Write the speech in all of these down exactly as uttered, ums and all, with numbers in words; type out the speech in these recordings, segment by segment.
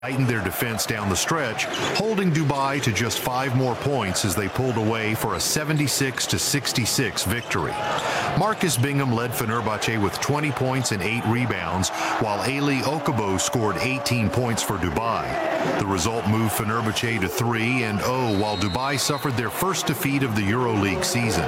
tightened their defense down the stretch, holding Dubai to just five more points as they pulled away for a seventy-six to sixty-six victory. Marcus Bingham led Fenerbahce with twenty points and eight rebounds, while Ali Okubo scored eighteen points for Dubai. The result moved Fenerbahce to three and oh, while Dubai suffered their first defeat of the EuroLeague season.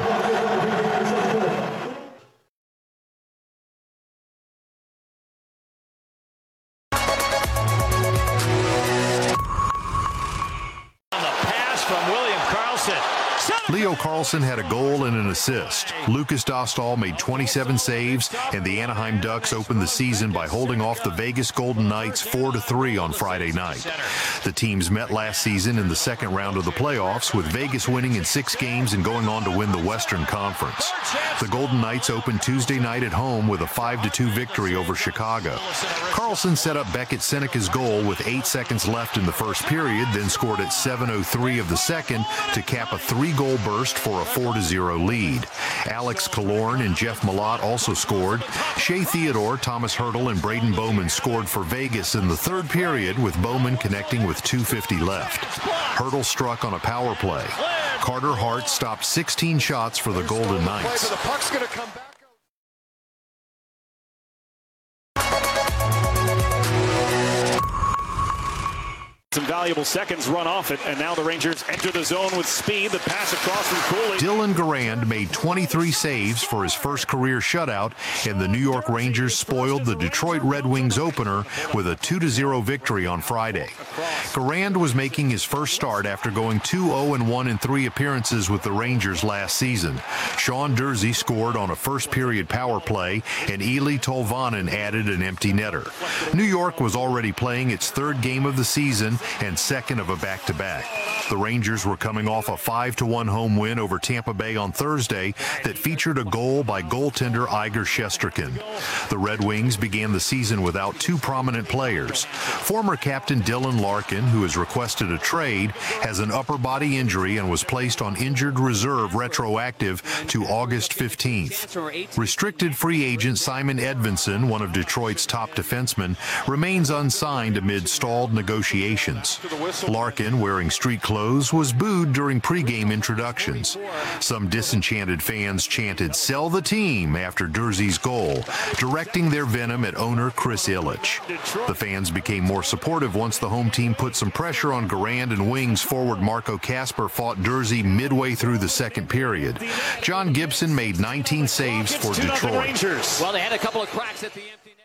Leo Carlson had a goal and an assist. Lucas Dostal made twenty-seven saves, and the Anaheim Ducks opened the season by holding off the Vegas Golden Knights four to three on Friday night. The teams met last season in the second round of the playoffs, with Vegas winning in six games and going on to win the Western Conference. The Golden Knights opened Tuesday night at home with a five to two victory over Chicago. Carlson set up Beckett Seneca's goal with eight seconds left in the first period, then scored at seven oh three of the second to cap a three-goal burst for a four to zero lead. Alex Killorn and Jeff Malott also scored. Shea Theodore, Thomas Hertl, and Braden Bowman scored for Vegas in the third period, with Bowman connecting with two fifty left. Hertl struck on a power play. Carter Hart stopped sixteen shots for the Golden Knights. Some valuable seconds run off it, and now the Rangers enter the zone with speed. The pass across from Cooley. Dylan Garand made twenty-three saves for his first career shutout, and the New York Rangers spoiled the Detroit Red Wings opener with a two to zero victory on Friday. Garand was making his first start after going two oh and one in three appearances with the Rangers last season. Sean Dursey scored on a first-period power play, and Eeli Tolvanen added an empty netter. New York was already playing its third game of the season and second of a back-to-back. The Rangers were coming off a five to one home win over Tampa Bay on Thursday that featured a goal by goaltender Igor Shesterkin. The Red Wings began the season without two prominent players. Former captain Dylan Larkin, who has requested a trade, has an upper body injury and was placed on injured reserve retroactive to August fifteenth. Restricted free agent Simon Edvinsson, one of Detroit's top defensemen, remains unsigned amid stalled negotiations. Larkin, wearing street clothes, was booed during pregame introductions. Some disenchanted fans chanted "Sell the team" after Dursey's goal, directing their venom at owner Chris Ilitch. The fans became more supportive once the home team put some pressure on Garand, and Wings forward Marco Kasper fought Dursey midway through the second period. John Gibson made nineteen saves for Detroit. Well, they had a couple of cracks at the empty net.